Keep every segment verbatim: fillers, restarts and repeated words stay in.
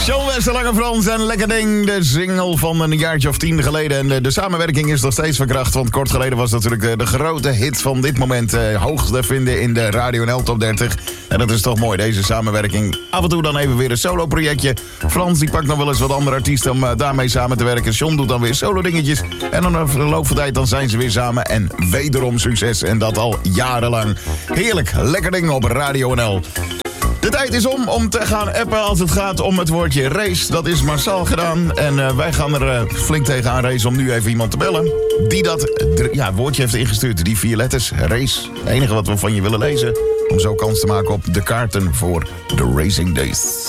John Wester, Lange Frans en Lekker Ding. De single van een jaartje of tien geleden. En de, de samenwerking is nog steeds verkracht. Want kort geleden was natuurlijk de, de grote hit van dit moment uh, hoog te vinden in de Radio N L Top dertig. En dat is toch mooi, deze samenwerking. Af en toe dan even weer een solo projectje. Frans die pakt nog wel eens wat andere artiesten om uh, daarmee samen te werken. John doet dan weer solo dingetjes. En dan over de loop van tijd dan zijn ze weer samen. En wederom succes. En dat al jarenlang. Heerlijk, Lekker Ding op Radio N L. De tijd is om om te gaan appen als het gaat om het woordje race. Dat is massaal gedaan. En uh, wij gaan er uh, flink tegenaan racen om nu even iemand te bellen. Die dat ja, woordje heeft ingestuurd. Die vier letters, race. Het enige wat we van je willen lezen. Om zo kans te maken op de kaarten voor de Racing Days.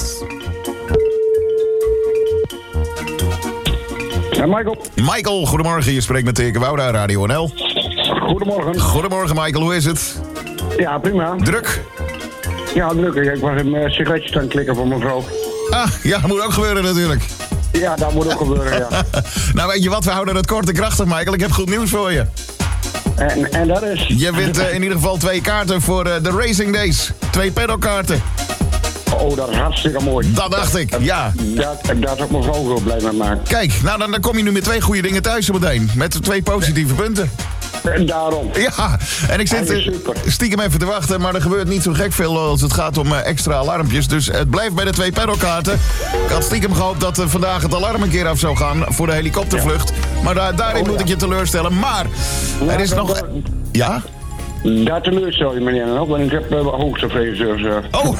Ja, Michael. Michael, goedemorgen. Je spreekt met Teke Wouda, Radio N L. Goedemorgen. Goedemorgen Michael, hoe is het? Ja, prima. Druk? Ja, druk. Ik was een uh, sigaretje aan het klikken voor mijn vrouw. Ah, ja, dat moet ook gebeuren natuurlijk. Ja, dat moet ook gebeuren, ja. Nou, weet je wat, we houden het kort en krachtig, Michael. Ik heb goed nieuws voor je. En, en dat is? Je wint uh, in ieder geval twee kaarten voor uh, de Racing Days. Twee pedalkaarten. Oh, dat is hartstikke mooi. Dat dacht ik, ja. Dat, daar is ook mijn vrouw heel blij mee maken. Kijk, nou dan, dan kom je nu met twee goede dingen thuis zometeen. Met twee positieve punten. En daarom. Ja, en ik zit uh, stiekem even te wachten, maar er gebeurt niet zo gek veel als het gaat om uh, extra alarmpjes. Dus het blijft bij de twee pedalkaarten. Ik had stiekem gehoopt dat uh, vandaag het alarm een keer af zou gaan voor de helikoptervlucht. Ja. Maar uh, daarin oh, moet ja. ik je teleurstellen. Maar ja, er is nog... Uh, ja? Daar teleurstel je meneer dan ook, want ik heb uh, hoogste vrees. Dus, uh. Oh!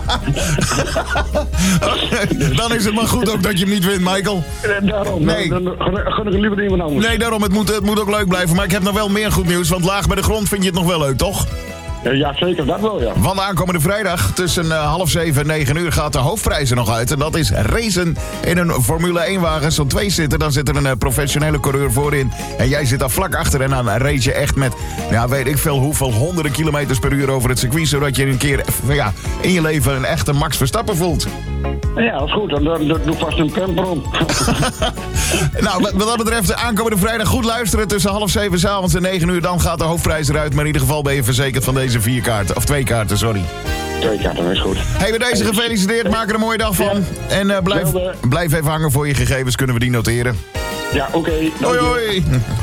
Dan is het maar goed ook dat je hem niet wint, Michael. Daarom, nee. dan, dan gun ik liever iemand anders. Nee, daarom, het moet, het moet ook leuk blijven. Maar ik heb nog wel meer goed nieuws, want laag bij de grond vind je het nog wel leuk, toch? Ja, zeker, dat wel, ja. Want aankomende vrijdag tussen uh, half zeven en negen uur gaat de hoofdprijs er nog uit. En dat is racen in een Formule één wagen. Zo'n twee zitten, dan zit er een uh, professionele coureur voorin. En jij zit daar vlak achter en dan race je echt met, ja, weet ik veel hoeveel honderden kilometers per uur over het circuit. Zodat je een keer ja, in je leven een echte Max Verstappen voelt. Ja, dat is goed. Dan, dan doe ik vast een camper om. Nou, wat, wat dat betreft, aankomende vrijdag goed luisteren. Tussen half zeven 's avonds en negen uur. Dan gaat de hoofdprijs eruit. Maar in ieder geval ben je verzekerd van deze vier kaarten. Of twee kaarten, sorry. Twee kaarten, dat is goed. Hey, bij deze gefeliciteerd. Maak er een mooie dag van. Ja. En uh, blijf, blijf even hangen voor je gegevens. Kunnen we die noteren. Ja, oké. Okay. Hoi, hoi.